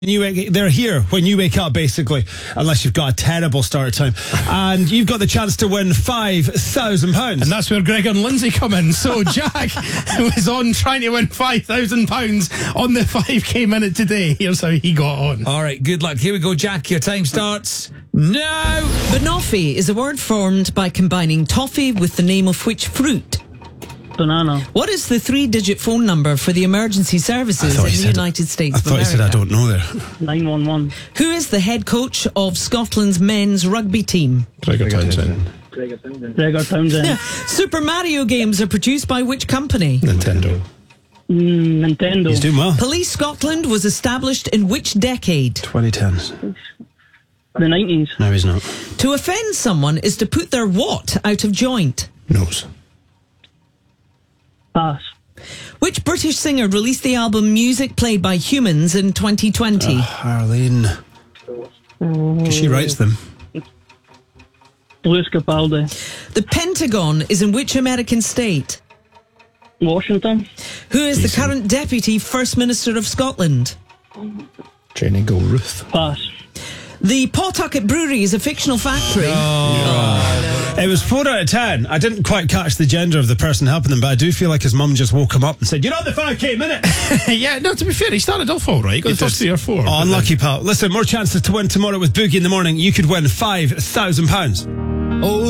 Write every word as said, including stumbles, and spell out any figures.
You wake, they're here when you wake up, basically, unless you've got a terrible start time. And you've got the chance to win five thousand pounds. And that's where Greg and Lindsay come in. So Jack was on trying to win five thousand pounds on the five K minute today. Here's how he got on. All right, good luck. Here we go, Jack. Your time starts now. Banoffee is a word formed by combining toffee with the name of which fruit? Banana. What is the three-digit phone number for the emergency services in the said, United States I of thought America? he said I don't know there. nine one one. Who is the head coach of Scotland's men's rugby team? Gregor Townsend. Gregor Townsend. Super Mario games are produced by which company? Nintendo. Mm, Nintendo. He's doing well. Police Scotland was established in which decade? twenty tens. The nineties. No, he's not. To offend someone is to put their what out of joint? Nose. Pass. Which British singer released the album Music Played by Humans in twenty twenty? Uh, Harleen. She writes them. Louis Capaldi. The Pentagon is in which American state? Washington. Who is Easy. the current Deputy First Minister of Scotland? Jenny Gilruth. Pass. The Pawtucket Brewery is a fictional factory. It was four out of ten. I didn't quite catch the gender of the person helping them, but I do feel like his mum just woke him up and said, "You're on the five K minute." Yeah, no, to be fair, he started off all right. He got the first three or four. Oh, unlucky, pal. Listen, more chances to win tomorrow with Boogie in the morning. You could win five thousand pounds. Oh,